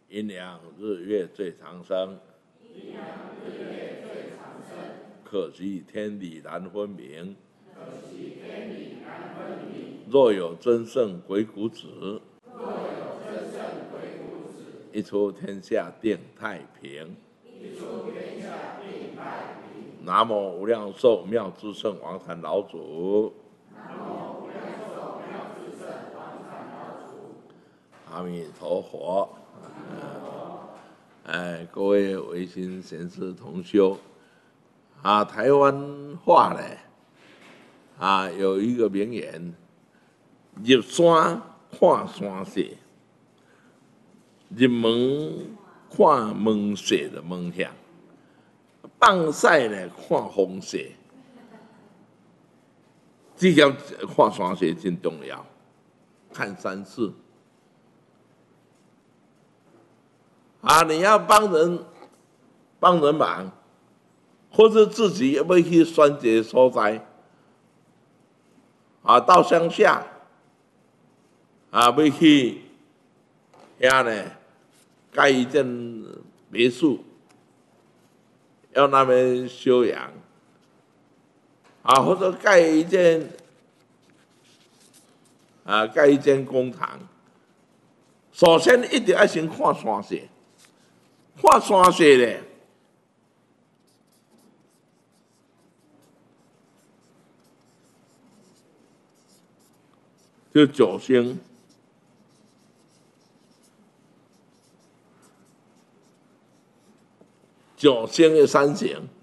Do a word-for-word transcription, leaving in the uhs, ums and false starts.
阴阳日月最长生， 阴阳日月最长生。 可惜天理难分明， 可惜天理难分明。 若有真圣鬼谷子， 若有真圣鬼谷子， 一出天下定太平。 一出天下定太平。 南无无量寿妙智圣王禅老祖。 南无无量寿妙智圣王禅老祖。 阿弥陀佛。哎，各位维新贤士同修，啊，台湾话呢，啊，有一个名言：入山看山势，入门看门势的门向，放屎呢看风势。这条看山势真重要，看山势。啊，你要帮人帮人忙，或者自己要去选择所在，啊，到乡下，啊，要去遐呢盖一间别墅，要那边休养，啊，或者盖一间啊盖一间工厂，首先一定要先看山势。看山势咧，就九星，九星的山形，